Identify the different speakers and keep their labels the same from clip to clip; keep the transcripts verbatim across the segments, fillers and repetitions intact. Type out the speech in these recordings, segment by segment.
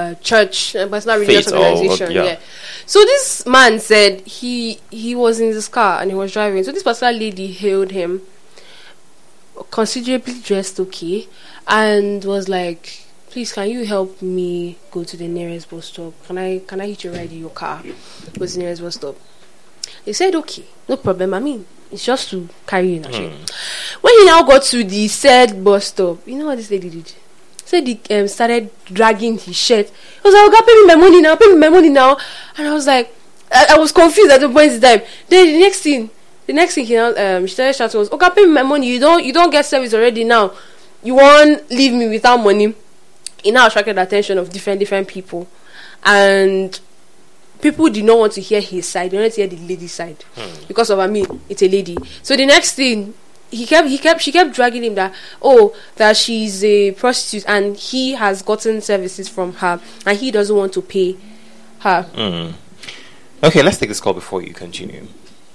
Speaker 1: uh, church, a personal religious
Speaker 2: Faith or-
Speaker 1: organization.
Speaker 2: yeah.
Speaker 1: yeah. So this man said he he was in this car and he was driving. So this particular lady hailed him, considerably dressed, okay, and was like, "Please, can you help me go to the nearest bus stop? Can I can I hitch a ride in your car? Go to the nearest bus stop?" He said, "Okay, no problem. I mean, it's just to carry you in."
Speaker 2: Hmm.
Speaker 1: When he now got to the said bus stop, you know what this lady did? Said he um, started dragging his shirt. He was like, "Okay, pay me my money now, pay me my money now." And I was like, I, I was confused at the point in time. Then the next thing, the next thing he now um, she started shouting was, "Okay, pay me my money. You don't, you don't get service already now. You won't leave me without money." He now attracted the attention of different different people, and people did not want to hear his side. They wanted to hear the lady's side
Speaker 2: Hmm.
Speaker 1: because of I mean, it's a lady. So the next thing. He kept, he kept, she kept dragging him that, oh, that she's a prostitute and he has gotten services from her and he doesn't want to pay her.
Speaker 2: Hmm. Okay, let's take this call before you continue.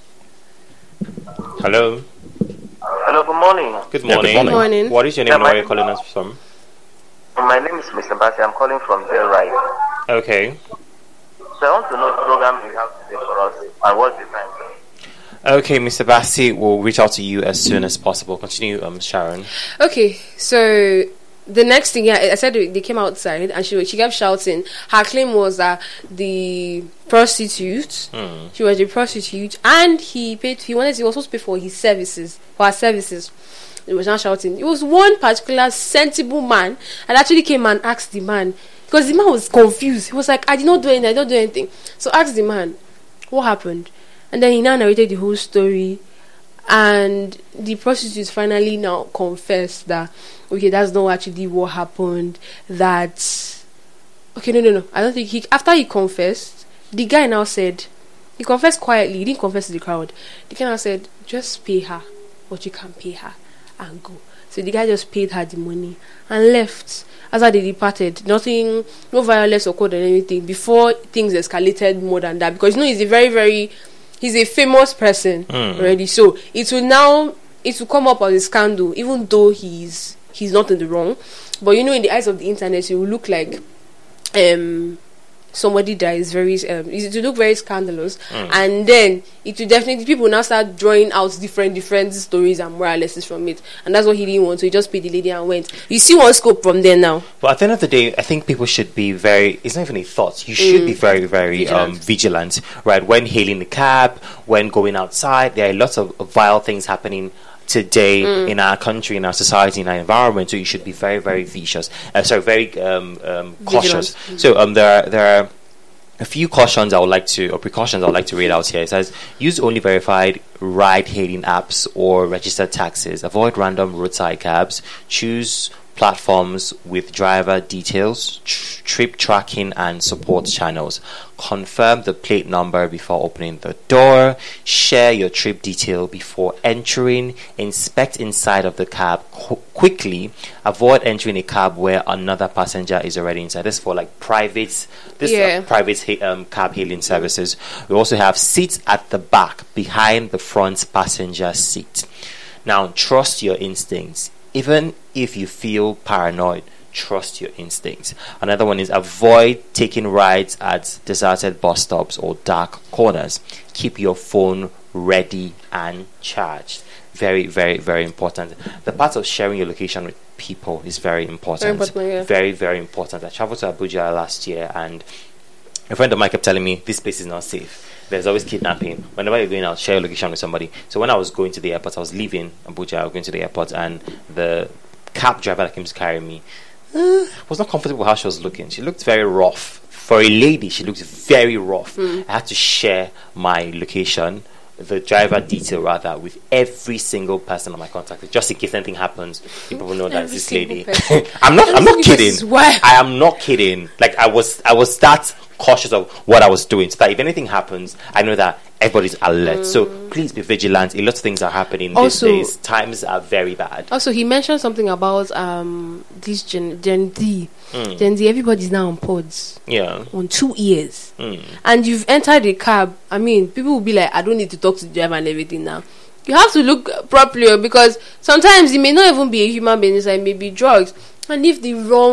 Speaker 2: Hello.
Speaker 3: Hello, good morning.
Speaker 2: Good
Speaker 4: Yeah, good
Speaker 2: morning.
Speaker 4: morning.
Speaker 1: Morning.
Speaker 2: What is your name
Speaker 3: Yeah,
Speaker 2: and where
Speaker 3: my-
Speaker 2: are you calling us from?
Speaker 3: My name is Mister Bassi. I'm calling from Bell Right.
Speaker 2: Okay.
Speaker 3: So I want to know the program you have today for us and what's the time.
Speaker 2: Okay, Mister Bassi will reach out to you as soon as possible. Continue, um, Sharon.
Speaker 1: Okay, so the next thing, yeah, I said they they came outside and she she kept shouting. Her claim was that the prostitute,
Speaker 2: Hmm.
Speaker 1: she was a prostitute, and he paid. He wanted. He was supposed to pay for his services, for her services. He was not shouting. It was one particular sensible man, and actually came and asked the man because the man was confused. He was like, "I did not do anything. I don't do anything." So asked the man, "What happened?" And then he now narrated the whole story. And the prostitute finally now confessed that, okay, that's not actually what happened. That, okay, no, no, no. I don't think he, after he confessed, the guy now said, he confessed quietly. He didn't confess to the crowd. The guy now said, just pay her what you can pay her and go. So the guy just paid her the money and left. After they departed, nothing, no violence occurred or anything before things escalated more than that. Because, you know, he's a very, very... He's a famous person
Speaker 2: Mm.
Speaker 1: already, so it will now it will come up as a scandal, even though he's he's not in the wrong. But you know, in the eyes of the internet, he will look like um somebody that is very um it will look very scandalous,
Speaker 2: Mm.
Speaker 1: and then it will definitely people will now start drawing out different different stories and moral lessons from it, and that's what he didn't want. So he just paid the lady and went. You see one scope from there now.
Speaker 2: But at the end of the day, I think people should be very, it's not even a thought, you should
Speaker 1: Mm.
Speaker 2: be very, very
Speaker 1: Vigilant.
Speaker 2: um, vigilant, right? When hailing the cab, when going outside, there are lots of vile things happening today
Speaker 1: Mm.
Speaker 2: in our country, in our society, in our environment, so you should be very, very vicious, uh, sorry, very um, um, cautious.
Speaker 1: Vigilant.
Speaker 2: So um, there, are, there are a few cautions I would like to, or precautions I would like to read out here. It says, use only verified ride-hailing apps or registered taxis. Avoid random roadside cabs. Choose platforms with driver details, tr- trip tracking, and support channels. Confirm the plate number before opening the door. Share your trip detail before entering. Inspect inside of the cab qu- quickly. Avoid entering a cab where another passenger is already inside. This is for like private, this
Speaker 1: Yeah.
Speaker 2: uh, private ha- um, cab hailing services. We also have seats at the back behind the front passenger seat. Now, trust your instincts. Even if you feel paranoid, trust your instincts. Another one is avoid taking rides at deserted bus stops or dark corners. Keep your phone ready and charged. Very, very, very important. The part of sharing your location with people is very important.
Speaker 1: Very important, yeah.
Speaker 2: Very, very important. I traveled to Abuja last year and a friend of mine kept telling me this place is not safe. There's always kidnapping. Whenever you're going out, share your location with somebody. So when I was going to the airport, I was leaving Abuja, I was going to the airport, and the cab driver that came to carry me uh, was not comfortable with how she was looking. She looked very rough. For a lady, she looked very rough.
Speaker 1: Mm.
Speaker 2: I had to share my location, the driver detail rather, with every single person on my contact, just in case anything happens. People will know that
Speaker 1: Every
Speaker 2: this
Speaker 1: single
Speaker 2: lady.
Speaker 1: person.
Speaker 2: I'm not. I'm
Speaker 1: Every
Speaker 2: not
Speaker 1: single
Speaker 2: kidding.
Speaker 1: person's wife.
Speaker 2: I am not kidding. Like I was. I was that cautious of what I was doing, so that if anything happens, I know that everybody's alert. So please be vigilant. A lot of things are happening
Speaker 1: Also-
Speaker 2: these days. Times are very bad.
Speaker 1: Also, he mentioned something about um this Gen Gen Z.
Speaker 2: Mm.
Speaker 1: Gen Z, everybody's now on pods
Speaker 2: Yeah.
Speaker 1: on two ears,
Speaker 2: Mm.
Speaker 1: and you've entered a cab. I mean, people will be like, I don't need to talk to the driver and everything now. You have to look properly, because sometimes it may not even be a human being inside, it may be drugs, and if the wrong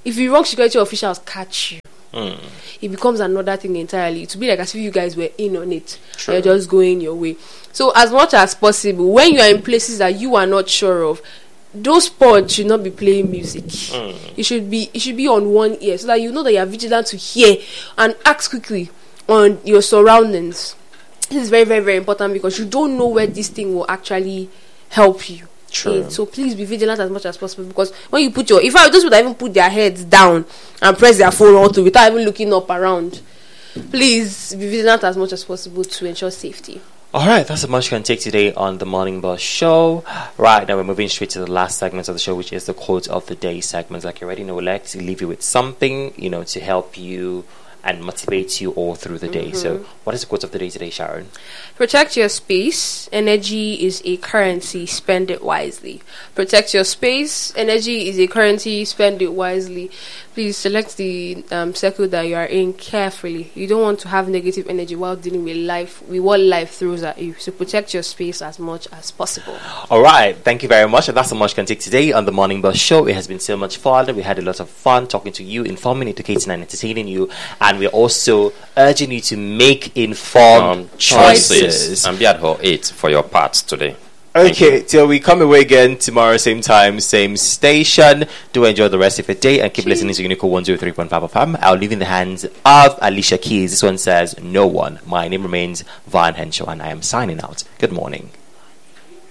Speaker 1: if the wrong security officials catch you,
Speaker 2: Mm.
Speaker 1: it becomes another thing entirely. To be like as if you guys were in on it.
Speaker 2: True.
Speaker 1: You're just going your way. So as much as possible, when you are in places that you are not sure of, those pods should not be playing music.
Speaker 2: Mm.
Speaker 1: It should be it should be on one ear, so that you know that you are vigilant to hear and act quickly on your surroundings. This is very, very, very important, because you don't know where this thing will actually help you.
Speaker 2: True.
Speaker 1: Eh, so please be vigilant as much as possible, because when you put your, if I those would even put their heads down and press their phone onto without even looking up around, please be vigilant as much as possible to ensure safety.
Speaker 2: All right, that's as much you can take today on the Morning Bus Show. Right, now we're moving straight to the last segment of the show, which is the quote of the day segment. Like you already know, we like to leave you with something, you know, to help you and motivate you all through the day. Mm-hmm. So what is the quote of the day today, Sharon?
Speaker 1: Protect your space. Energy is a currency. Spend it wisely. Protect your space. Energy is a currency. Spend it wisely. Please select the um, circle that you are in carefully. You don't want to have negative energy while dealing with life, with what life throws at you. So protect your space as much as possible.
Speaker 2: All right, thank you very much. And that's so much you can take today on the Morning Bus Show. It has been so much fun. We had a lot of fun talking to you, informing, educating, and entertaining you. And we're also urging you to make informed
Speaker 4: Um,
Speaker 2: choices.
Speaker 4: choices. And be at hall eight for your part today.
Speaker 2: Okay, till we come away again tomorrow, same time, same station. Do enjoy the rest of your day and keep listening to Unico one oh three point five F M. I'll leave in the hands of Alicia Keys. This one says, no one. My name remains Van Henshaw, and I am signing out. Good morning.